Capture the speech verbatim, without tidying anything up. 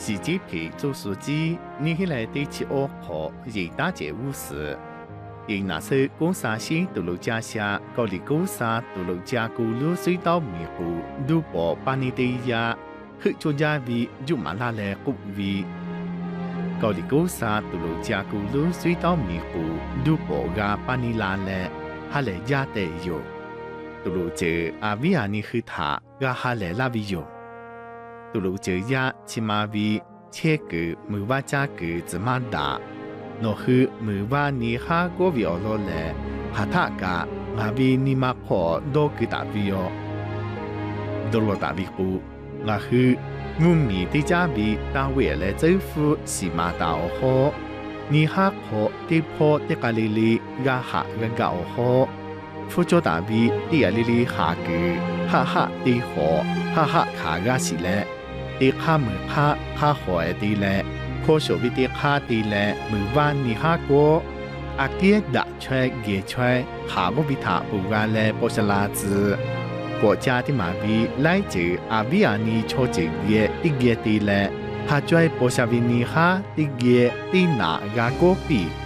习近平总书记年起来对其安好人大节务时，因那时共产线道路架下高丽共产道路架公路隧道迷糊路ပေါ်巴尼地亚去中家为就马拉来谷为高丽共产道路架公路隧道迷糊路ပေါ်个巴尼拉来哈来亚得有道路这阿维亚尼去他个哈来拉维有道路这呀起码为切个没瓦加个怎么打no hu muwa ni ha go vi olo le phata ka nga vi ni ma pho do ki ta vi yo do lo ta vi pu nga hu mu mi ti ja vi ta we le zai fu si ma ta o ho ni ha pho ti pho te ka li li ga ha ga ga o ho fu cho ta vi ti ya li li ha ke ha ha ti ho ha ha kha ga si le ti kha mu kha ha ho e ti leพอชวิติคาตีแลมือว่านนิฮาโกอาเกียดะช่วยเกช่วยหาวิถาปูกาแลปชลาจื国家的马比来自阿比亚尼超正嘅啲嘅地咧，下在波下维尼哈啲嘅啲哪个个比。